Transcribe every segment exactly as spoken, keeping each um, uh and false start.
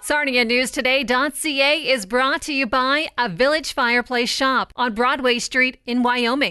Sarnia News Today dot C A is brought to you by a Village Fireplace Shop on Broadway Street in Wyoming.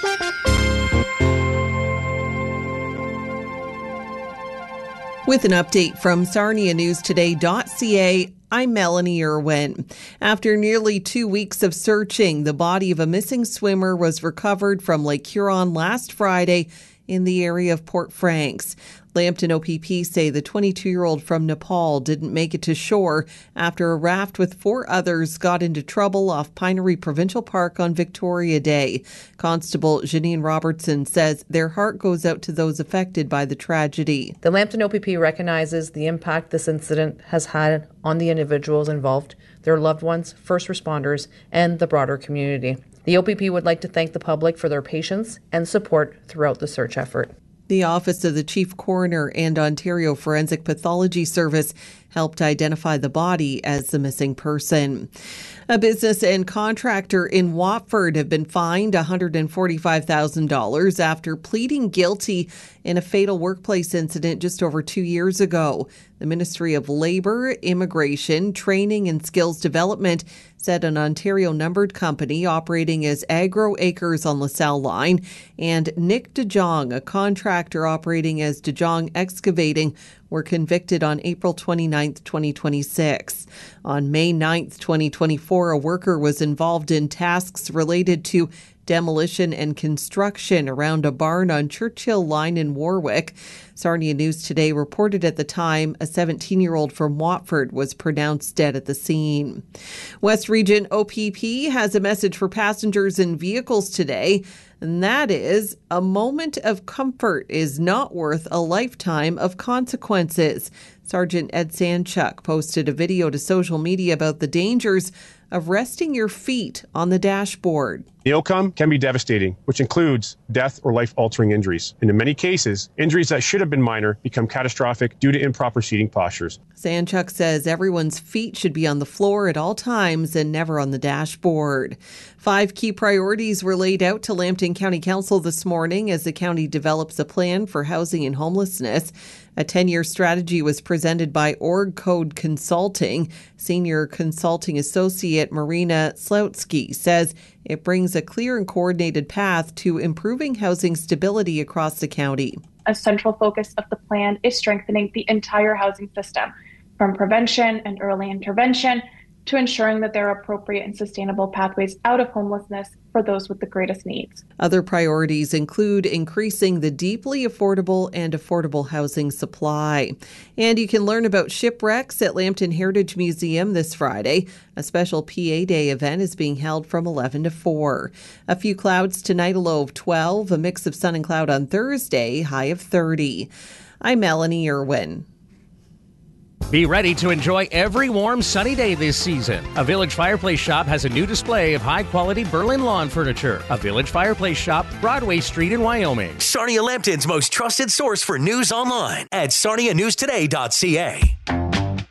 With an update from Sarnia News Today dot C A, I'm Melanie Irwin. After nearly two weeks of searching, the body of a missing swimmer was recovered from Lake Huron last Friday in the area of Port Franks. Lambton O P P say the twenty-two-year-old from Nepal didn't make it to shore after a raft with four others got into trouble off Pinery Provincial Park on Victoria Day. Constable Janine Robertson says their heart goes out to those affected by the tragedy. The Lambton O P P recognizes the impact this incident has had on the individuals involved, their loved ones, first responders, and the broader community. The O P P would like to thank the public for their patience and support throughout the search effort. The Office of the Chief Coroner and Ontario Forensic Pathology Service helped identify the body as the missing person. A business and contractor in Watford have been fined one hundred forty-five thousand dollars after pleading guilty in a fatal workplace incident just over two years ago. The Ministry of Labour, Immigration, Training and Skills Development said an Ontario numbered company operating as Agro Acres on LaSalle Line and Nick DeJong, a contractor operating as DeJong Excavating, were convicted on April twenty-ninth, twenty twenty-six. On May ninth, twenty twenty-four, a worker was involved in tasks related to demolition and construction around a barn on Churchill Line in Warwick. Sarnia News Today reported at the time a seventeen-year-old from Watford was pronounced dead at the scene. West Region O P P has a message for passengers in vehicles today, and that is, a moment of comfort is not worth a lifetime of consequences. Sergeant Ed Sanchuk posted a video to social media about the dangers of resting your feet on the dashboard. The outcome can be devastating, which includes death or life-altering injuries. And in many cases, injuries that should have been minor become catastrophic due to improper seating postures. Sanchuk says everyone's feet should be on the floor at all times and never on the dashboard. Five key priorities were laid out to Lambton County Council this morning as the county develops a plan for housing and homelessness. A ten-year strategy was presented by OrgCode Consulting. Senior Consulting Associate Marina Slautsky says it brings a clear and coordinated path to improving housing stability across the county. A central focus of the plan is strengthening the entire housing system, from prevention and early intervention to ensuring that there are appropriate and sustainable pathways out of homelessness for those with the greatest needs. Other priorities include increasing the deeply affordable and affordable housing supply. And you can learn about shipwrecks at Lambton Heritage Museum this Friday. A special P A Day event is being held from eleven to four. A few clouds tonight, a low of twelve, a mix of sun and cloud on Thursday, high of thirty. I'm Melanie Irwin. Be ready to enjoy every warm, sunny day this season. A Village Fireplace Shop has a new display of high-quality Berlin lawn furniture. A Village Fireplace Shop, Broadway Street in Wyoming. Sarnia Lambton's most trusted source for news online at Sarnia News Today dot C A.